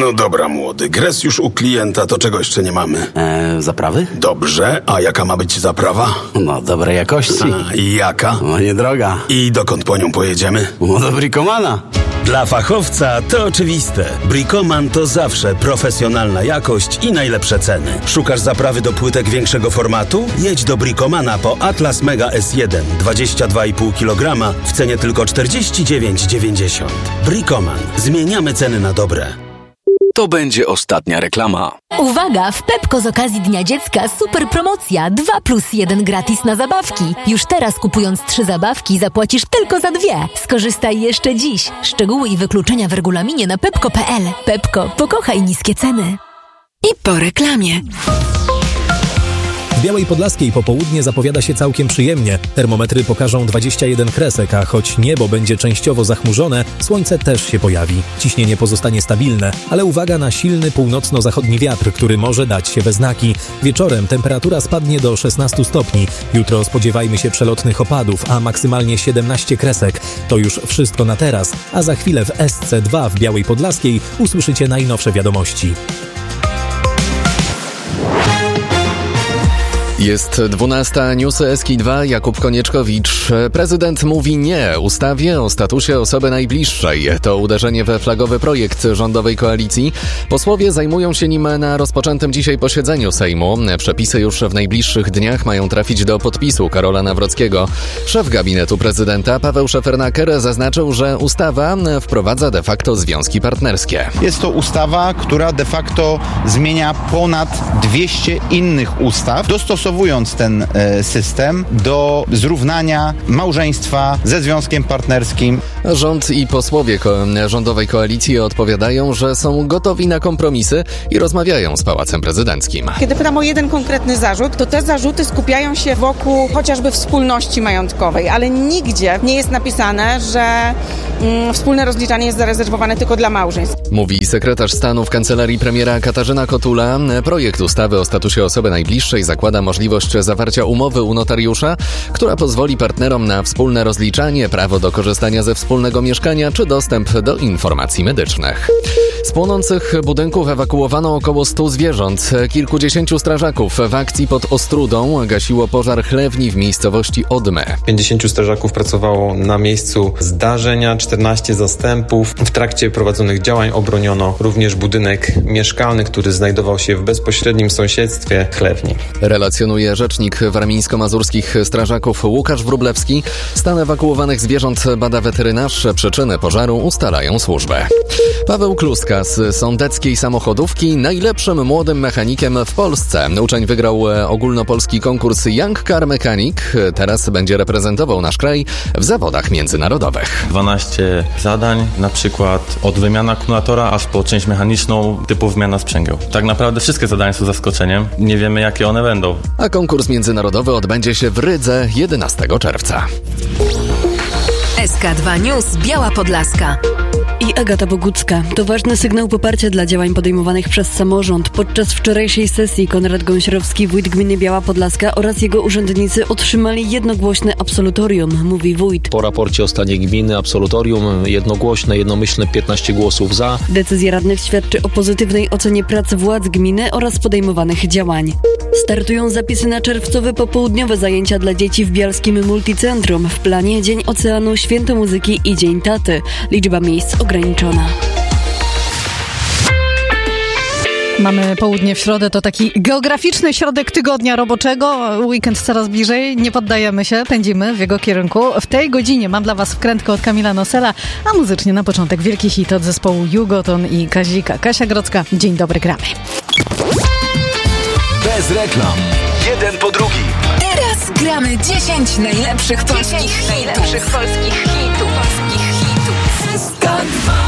No dobra, młody, gres już u klienta, to czego jeszcze nie mamy? Zaprawy? Dobrze, a jaka ma być zaprawa? No, dobrej jakości. I jaka? No, niedroga. I dokąd po nią pojedziemy? No, do Bricomana. Dla fachowca to oczywiste. Bricoman to zawsze profesjonalna jakość i najlepsze ceny. Szukasz zaprawy do płytek większego formatu? Jedź do Bricomana po Atlas Mega S1 22,5 kg w cenie tylko 49,90. Bricoman. Zmieniamy ceny na dobre. To będzie ostatnia reklama. Uwaga! W Pepko z okazji Dnia Dziecka super promocja 2+1 gratis na zabawki. Już teraz kupując 3 zabawki zapłacisz tylko za 2. Skorzystaj jeszcze dziś. Szczegóły i wykluczenia w regulaminie na pepko.pl. Pepko, pokochaj niskie ceny. I po reklamie. W Białej Podlaskiej popołudnie zapowiada się całkiem przyjemnie. Termometry pokażą 21 kresek, a choć niebo będzie częściowo zachmurzone, słońce też się pojawi. Ciśnienie pozostanie stabilne, ale uwaga na silny północno-zachodni wiatr, który może dać się we znaki. Wieczorem temperatura spadnie do 16 stopni. Jutro spodziewajmy się przelotnych opadów, a maksymalnie 17 kresek. To już wszystko na teraz, a za chwilę w SC2 w Białej Podlaskiej usłyszycie najnowsze wiadomości. Jest 12, newsy SK2, Jakub Konieczkowicz. Prezydent mówi nie ustawie o statusie osoby najbliższej. To uderzenie we flagowy projekt rządowej koalicji. Posłowie zajmują się nim na rozpoczętym dzisiaj posiedzeniu Sejmu. Przepisy już w najbliższych dniach mają trafić do podpisu Karola Nawrockiego. Szef gabinetu prezydenta Paweł Szefernaker zaznaczył, że ustawa wprowadza de facto związki partnerskie. Jest to ustawa, która de facto zmienia ponad 200 innych ustaw, dostosowując ten system do zrównania małżeństwa ze związkiem partnerskim. Rząd i posłowie rządowej koalicji odpowiadają, że są gotowi na kompromisy i rozmawiają z Pałacem Prezydenckim. Kiedy pytam o jeden konkretny zarzut, to te zarzuty skupiają się wokół chociażby wspólności majątkowej, ale nigdzie nie jest napisane, że wspólne rozliczanie jest zarezerwowane tylko dla małżeństw. Mówi sekretarz stanu w kancelarii premiera Katarzyna Kotula. Projekt ustawy o statusie osoby najbliższej zakłada możliwość zawarcia umowy u notariusza, która pozwoli partnerom na wspólne rozliczanie, prawo do korzystania ze wspólnego mieszkania czy dostęp do informacji medycznych. Z płonących budynków ewakuowano około 100 zwierząt. Kilkudziesięciu strażaków w akcji pod Ostrudą gasiło pożar chlewni w miejscowości Odmy. 50 strażaków pracowało na miejscu zdarzenia, 14 zastępów. W trakcie prowadzonych działań obroniono również budynek mieszkalny, który znajdował się w bezpośrednim sąsiedztwie chlewni. Relacjonuje rzecznik warmińsko-mazurskich strażaków Łukasz Wróblewski. Stan ewakuowanych zwierząt bada weterynarz. Przyczyny pożaru ustalają służby. Paweł Kluska z sądeckiej samochodówki najlepszym młodym mechanikiem w Polsce. Uczeń wygrał ogólnopolski konkurs Young Car Mechanic. Teraz będzie reprezentował nasz kraj w zawodach międzynarodowych. 12 zadań, na przykład od wymiana akumulatora aż po część mechaniczną typu wymiana sprzęgieł. Tak naprawdę wszystkie zadania są zaskoczeniem. Nie wiemy, jakie one będą. A konkurs międzynarodowy odbędzie się w Rydze 11 czerwca. SK2 News Biała Podlaska i Agata Bogucka. To ważny sygnał poparcia dla działań podejmowanych przez samorząd. Podczas wczorajszej sesji Konrad Gąsierowski, wójt gminy Biała Podlaska oraz jego urzędnicy otrzymali jednogłośne absolutorium, mówi wójt. Po raporcie o stanie gminy absolutorium jednogłośne, jednomyślne 15 głosów za. Decyzja radnych świadczy o pozytywnej ocenie pracy władz gminy oraz podejmowanych działań. Startują zapisy na czerwcowe popołudniowe zajęcia dla dzieci w Bialskim Multicentrum. W planie Dzień Oceanu, Święto Muzyki i Dzień Taty. Liczba miejsc ograniczona. Mamy południe w środę, to taki geograficzny środek tygodnia roboczego. Weekend coraz bliżej, nie poddajemy się, pędzimy w jego kierunku. W tej godzinie mam dla Was wkrętkę od Kamila Nosela, a muzycznie na początek wielki hit od zespołu Jugoton i Kazika. Kasia Grodzka, dzień dobry, gramy. Bez reklam. Jeden po drugim. Teraz gramy 10 najlepszych polskich hitów.